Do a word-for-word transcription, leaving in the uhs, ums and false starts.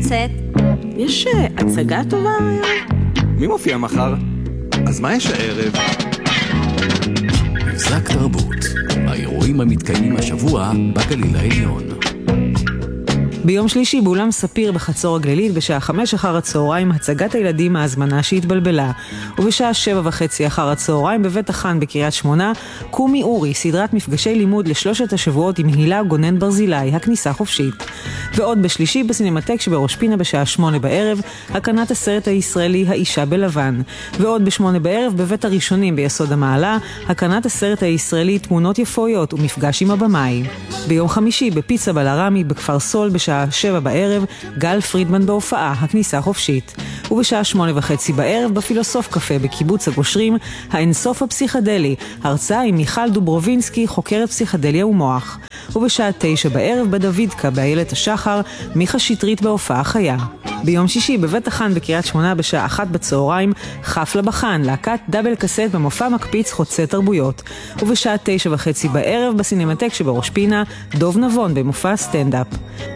לצאת? יש הצגה טובה היום? מי מופיע מחר? אז מה יש הערב? מבזק תרבות, האירועים המתקיימים השבוע בגליל העליון. ביום שלישי באולם ספיר בחצור הגלילית בשעה חמש אחר הצהריים הצגת הילדים ההזמנה שהתבלבלה, ובשעה שבע וחצי אחר הצהריים בבית החאן בקריית שמונה קומי אורי, סדרת מפגשי לימוד לשלושת השבועות עם הילה גונן ברזילי, הכניסה חופשית. ועוד בשלישי בסינמטק שבראש פינה בשעה שמונה בערב הקרנת הסרט הישראלי האישה בלבן. ועוד בשמונה בערב בבית הראשונים ביסוד המעלה הקרנת הסרט הישראלי תמונות יפויות ומפגש עם הבמאי. ביום חמישי בפיצה בלרמי בכפר סול בשעה שבע בערב גל פרידמן בהופעה, הכניסה חופשית. ובשעה שמונה וחצי בערב בפילוסוף קפה בקיבוץ הגושרים האינסוף הפסיכדלי, הרצאה עם מיכל דוברובינסקי, חוקרת פסיכדליה ומוח. ובשעה תשע בערב בדוידקה באיילת השחר מיכה שטרית בהופעה חיה. ביום שישי בבית החאן בקריית שמונה בשעה אחת בצהריים חפלה בחאן, להקת דאבל קסט במופע מקפיץ חוצה תרבויות. ובשעה תשע וחצי בערב בסינמטק שבראש פינה דוב נבון במופע סטנדאפ.